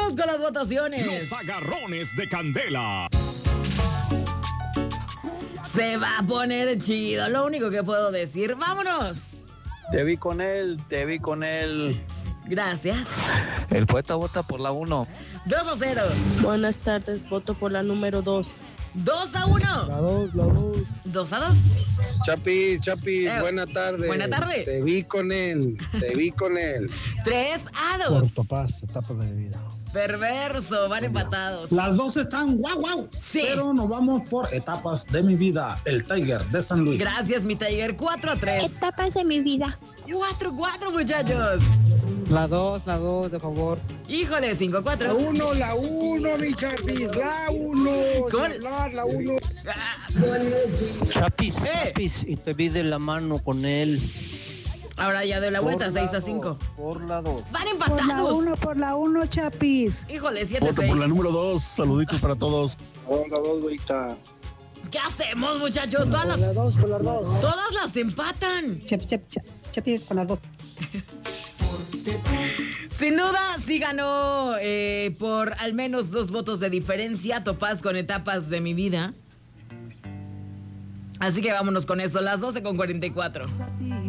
Vamos con las votaciones. Los agarrones de Candela. Se va a poner chido, lo único que puedo decir. ¡Vámonos! Te vi con él. Gracias. El poeta vota por la 1. 2-0. Buenas tardes, voto por la número 2. 2-1. La 2. 2-2. Chapis, buena tarde. Buena tarde. Te vi con él. 3-2. Por Topaz, etapas de mi vida. Perverso, van empatados. Las dos están guau. Sí. Pero nos vamos por etapas de mi vida. El Tiger de San Luis. Gracias, mi Tiger. 4-3. Etapas de mi vida. 4-4, muchachos. La 2, de favor. Híjole, 5-4. La uno, mi Chapis. La 1. La 1. Chapis, y te vi de la mano con él. Ahora ya de la vuelta, 6-5. Por la 2. Van empatados. Por la 1, Chapis. Híjole, Voto por la 7-6. número 2. Saluditos para todos. La 2, güeyita. ¿Qué hacemos, muchachos? Todas las dos. todas las empatan. Chapis, por la 2. Sin duda, sí ganó por al menos 2 votos de diferencia Topaz con etapas de mi vida. Así que vámonos con esto, las 12:44.